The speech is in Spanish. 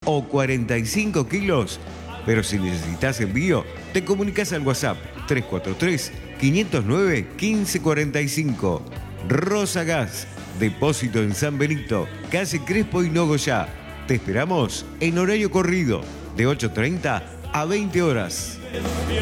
o 45 kilos. Pero si necesitas envío, te comunicas al WhatsApp 343-509-1545. Rosa Gas, depósito en San Benito, calle Crespo y Nogoyá. Te esperamos en horario corrido, de 8:30 a 20 horas.